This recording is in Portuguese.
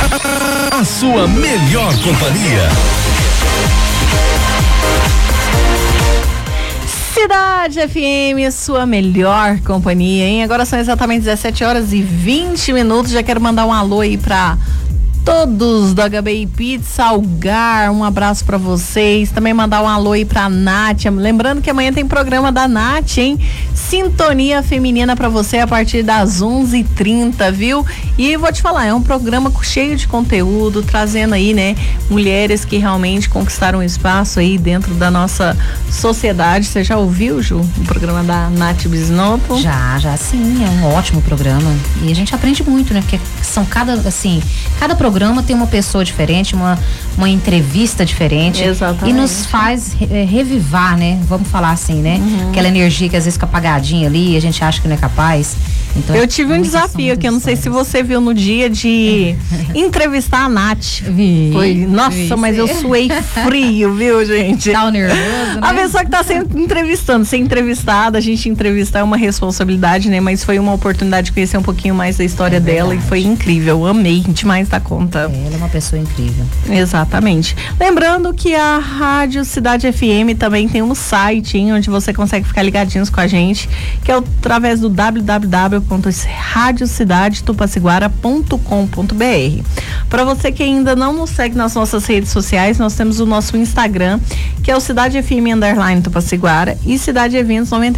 A sua melhor companhia. Cidade FM, sua melhor companhia, hein? Agora são exatamente 17h20. Já quero mandar um alô aí pra todos do HBI Pizza Algar, um abraço pra vocês. Também mandar um alô aí pra Nath. Lembrando que amanhã tem programa da Nath, hein? Sintonia Feminina pra você a partir das 11h30, viu? E vou te falar, é um programa cheio de conteúdo, trazendo aí, né, mulheres que realmente conquistaram espaço aí dentro da nossa sociedade. Você já ouviu, Ju, o programa da Nath Bisnoto? Já sim, é um ótimo programa. E a gente aprende muito, né? Porque são cada programa tem uma pessoa diferente, uma entrevista diferente. Exatamente. E nos faz revivar, né? Vamos falar assim, né? Aquela energia que às vezes fica apagadinha ali e a gente acha que não é capaz. Então, eu tive um desafio aqui, eu não sei se você viu no dia de entrevistar a Nath. Nossa, mas eu suei frio, viu, gente? Tá nervoso, né? A pessoa que tá sempre entrevistando, ser entrevistada, a gente entrevistar é uma responsabilidade, né? Mas foi uma oportunidade de conhecer um pouquinho mais da história dela e foi incrível, eu amei demais da conta. Ela é uma pessoa incrível. Exatamente. Lembrando que a Rádio Cidade FM também tem um site, hein, onde você consegue ficar ligadinhos com a gente, que é através do www.radiocidadetupaciguara.com.br. Para você que ainda não nos segue nas nossas redes sociais, nós temos o nosso Instagram, que é o Cidade FM _ Tupaciguara e Cidade Eventos 98.